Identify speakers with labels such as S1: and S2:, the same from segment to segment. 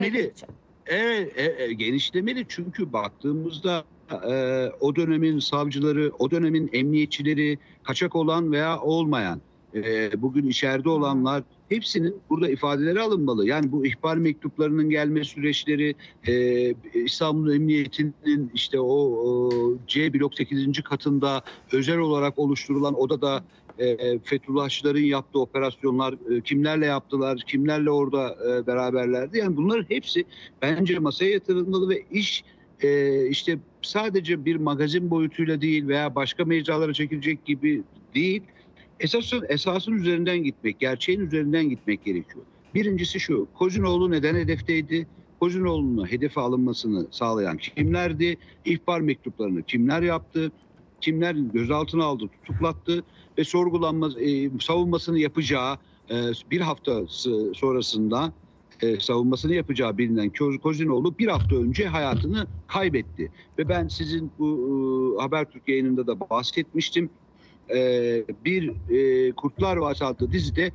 S1: genişlemeli. Evet, genişlemeli çünkü baktığımızda o dönemin savcıları, o dönemin emniyetçileri, kaçak olan veya olmayan, bugün içeride olanlar hepsinin burada ifadeleri alınmalı. Yani bu ihbar mektuplarının gelme süreçleri, İstanbul Emniyeti'nin işte o C blok 8. katında özel olarak oluşturulan odada Fethullahçıların yaptığı operasyonlar, kimlerle yaptılar, kimlerle orada beraberlerdi. Yani bunların hepsi bence masaya yatırılmalı ve iş işte sadece bir magazin boyutuyla değil veya başka mecralara çekilecek gibi değil. Esasın üzerinden gitmek, gerçeğin üzerinden gitmek gerekiyor. Birincisi şu, Kozinoğlu neden hedefteydi? Kozinoğlu'nun hedefe alınmasını sağlayan kimlerdi? İhbar mektuplarını kimler yaptı? Kimler gözaltına aldı, tutuklattı ve savunmasını yapacağı bir hafta sonrasında savunmasını yapacağı bilinen Kozinoğlu bir hafta önce hayatını kaybetti. Ve ben sizin bu Habertürk yayınında da bahsetmiştim. Bir Kurtlar Vadisi adlı dizide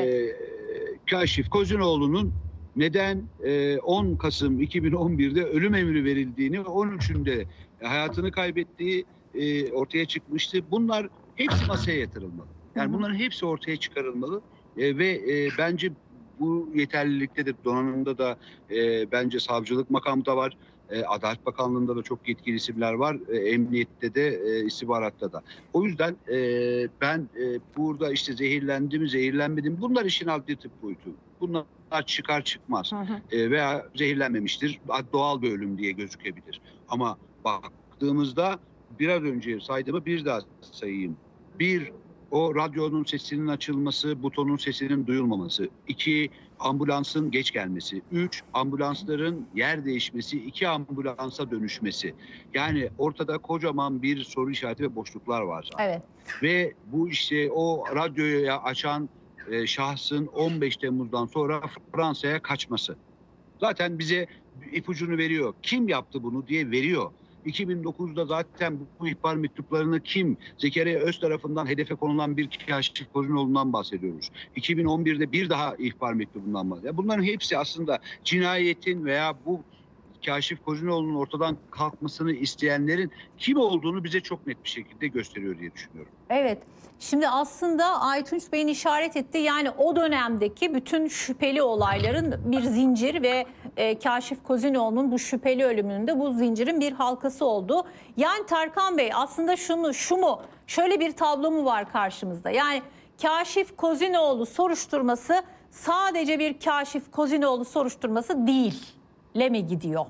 S1: Kaşif Kozinoğlu'nun neden 10 Kasım 2011'de ölüm emri verildiğini, 13'ünde hayatını kaybettiği ortaya çıkmıştı. Bunlar hepsi masaya yatırılmalı. Yani bunların hepsi ortaya çıkarılmalı ve bence bu yeterliliktedir. Donanımda da bence savcılık makamı da var. Adalet Bakanlığı'nda da çok yetkili isimler var. Emniyette de, istihbaratta da. O yüzden ben burada işte zehirlendi mi, zehirlenmedi mi? Bunlar işin adli tıp boyutu. Bunlar çıkar çıkmaz. Veya zehirlenmemiştir. Doğal bir ölüm diye gözükebilir. Ama baktığımızda biraz önce saydığımı bir daha sayayım. Bir, o radyonun sesinin açılması, butonun sesinin duyulmaması. 2, ambulansın geç gelmesi. 3, ambulansların yer değişmesi, 2 ambulansa dönüşmesi. Yani ortada kocaman bir soru işareti ve boşluklar var zaten.
S2: Evet.
S1: Ve bu işte o radyoyu açan şahsın 15 Temmuz'dan sonra Fransa'ya kaçması. Zaten bize ipucunu veriyor. Kim yaptı bunu diye veriyor. 2009'da zaten bu ihbar mektuplarını Zekeriya Öz tarafından hedefe konulan bir Kaşif Kozinoğlu'ndan bahsediyoruz. 2011'de bir daha ihbar mektubundan bahsediyoruz. Bunların hepsi aslında cinayetin veya bu Kaşif Kozinoğlu'nun ortadan kalkmasını isteyenlerin kim olduğunu bize çok net bir şekilde gösteriyor diye düşünüyorum.
S2: Evet. Şimdi aslında Aytunç Bey'in işaret ettiği, yani o dönemdeki bütün şüpheli olayların bir zincir ve Kaşif Kozinoğlu'nun bu şüpheli ölümünün de bu zincirin bir halkası oldu. Yani Tarkan Bey, aslında şöyle bir tablo mu var karşımızda? Yani Kaşif Kozinoğlu soruşturması sadece bir Kaşif Kozinoğlu soruşturması değil mi gidiyor?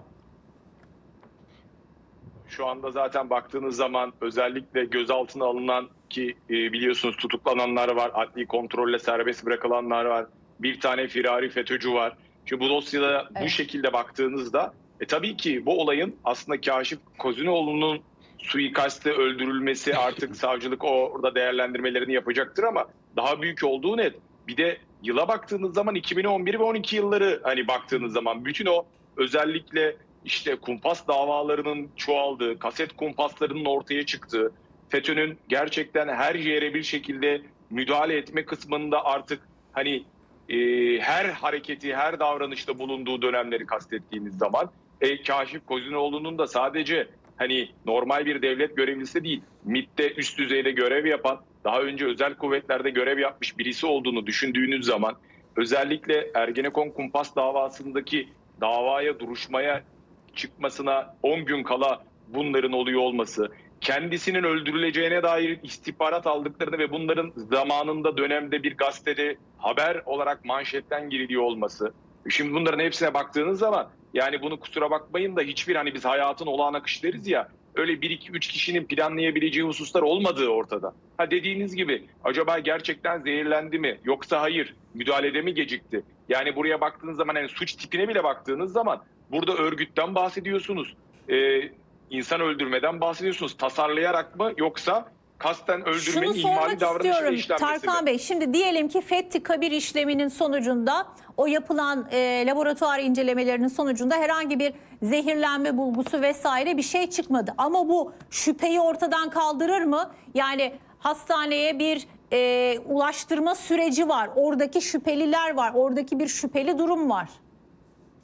S3: Şu anda zaten baktığınız zaman özellikle gözaltına alınan ki biliyorsunuz tutuklananlar var, adli kontrolle serbest bırakılanlar var, bir tane firari FETÖ'cü var. Şimdi bu dosyada bu şekilde baktığınızda tabii ki bu olayın aslında Kaşif Kozinoğlu'nun suikaste öldürülmesi, artık savcılık orada değerlendirmelerini yapacaktır ama daha büyük olduğu net. Bir de yıla baktığınız zaman 2011 ve 12 yılları hani baktığınız zaman bütün o özellikle işte kumpas davalarının çoğaldığı, kaset kumpaslarının ortaya çıktığı, FETÖ'nün gerçekten her yere bir şekilde müdahale etme kısmında artık hani her hareketi, her davranışta bulunduğu dönemleri kastettiğimiz zaman Kaşif Kozinoğlu'nun da sadece hani normal bir devlet görevlisi değil, MİT'te üst düzeyde görev yapan, daha önce özel kuvvetlerde görev yapmış birisi olduğunu düşündüğünüz zaman özellikle Ergenekon kumpas davasındaki davaya, duruşmaya çıkmasına 10 gün kala bunların oluyor olması, kendisinin öldürüleceğine dair istihbarat aldıklarını ve bunların zamanında dönemde bir gazetede haber olarak manşetten giriliyor olması. Şimdi bunların hepsine baktığınız zaman yani bunu kusura bakmayın da hiçbir hani biz hayatın olağan akışı deriz ya, öyle 1-2-3 kişinin planlayabileceği hususlar olmadığı ortada. Dediğiniz gibi acaba gerçekten zehirlendi mi yoksa hayır müdahalede mi gecikti? Yani buraya baktığınız zaman yani suç tipine bile baktığınız zaman burada örgütten bahsediyorsunuz, insan öldürmeden bahsediyorsunuz. Tasarlayarak mı yoksa kasten öldürmenin ihmali davranışıyla işlenmesi mi?
S2: Tarkan Bey, şimdi diyelim ki Fethi Kabir işleminin sonucunda, o yapılan laboratuvar incelemelerinin sonucunda herhangi bir zehirlenme bulgusu vesaire bir şey çıkmadı. Ama bu şüpheyi ortadan kaldırır mı? Yani hastaneye bir ulaştırma süreci var. Oradaki şüpheliler var. Oradaki bir şüpheli durum var.